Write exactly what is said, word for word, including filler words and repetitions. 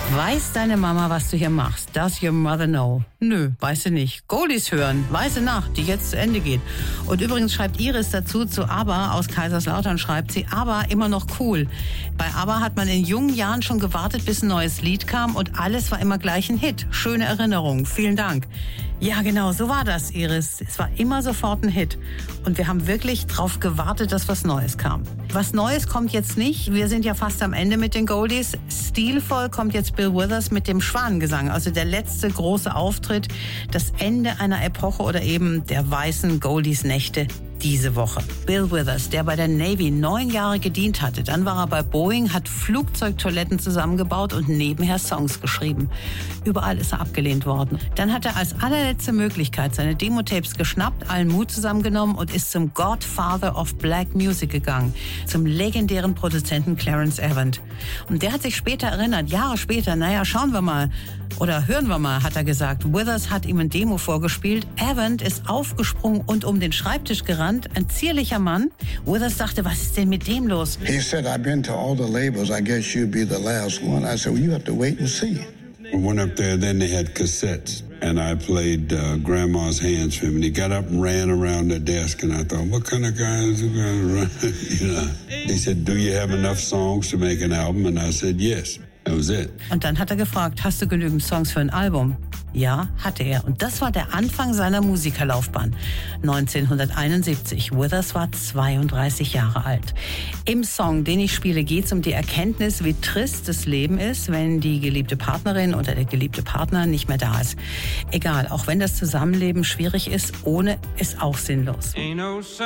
Weiß deine Mama, was du hier machst? Does your mother know? Nö, weiß sie nicht. Goldies hören, Weiße Nacht, die jetzt zu Ende geht. Und übrigens schreibt Iris dazu zu ABBA aus Kaiserslautern, schreibt sie, ABBA immer noch cool. Bei ABBA hat man in jungen Jahren schon gewartet, bis ein neues Lied kam und alles war immer gleich ein Hit. Schöne Erinnerung, vielen Dank. Ja, genau, so war das, Iris. Es war immer sofort ein Hit. Und wir haben wirklich drauf gewartet, dass was Neues kam. Was Neues kommt jetzt nicht. Wir sind ja fast am Ende mit den Goldies. Stilvoll kommt jetzt Bill Withers mit dem Schwanengesang. Also der letzte große Auftritt, das Ende einer Epoche oder eben der weißen Goldies-Nächte diese Woche. Bill Withers, der bei der Navy neun Jahre gedient hatte. Dann war er bei Boeing, hat Flugzeugtoiletten zusammengebaut und nebenher Songs geschrieben. Überall ist er abgelehnt worden. Dann hat er als allerletzte Möglichkeit seine Demo-Tapes geschnappt, allen Mut zusammengenommen und ist zum Godfather of Black Music gegangen, zum legendären Produzenten Clarence Avant. Und der hat sich später erinnert, Jahre später, naja, schauen wir mal oder hören wir mal, hat er gesagt. Withers hat ihm ein Demo vorgespielt. Avant ist aufgesprungen und um den Schreibtisch gerannt. Ein zierlicher Mann. Withers dachte, was ist denn mit dem los? He said, I've been to all the labels. I guess you'll be the last one. I said, well, you have to wait and see. We went up there, then they had cassettes. And I played uh, Grandma's Hands for him. And he got up and ran around the desk. And I thought, what kind of guy is he going to run? You know? He said, do you have enough songs to make an album? And I said, yes. That was it. Und dann hat er gefragt, hast du genügend Songs für ein Album? Ja, hatte er. Und das war der Anfang seiner Musikerlaufbahn. neunzehnhunderteinundsiebzig. Withers war zweiunddreißig Jahre alt. Im Song, den ich spiele, geht es um die Erkenntnis, wie trist das Leben ist, wenn die geliebte Partnerin oder der geliebte Partner nicht mehr da ist. Egal, auch wenn das Zusammenleben schwierig ist, ohne ist auch sinnlos.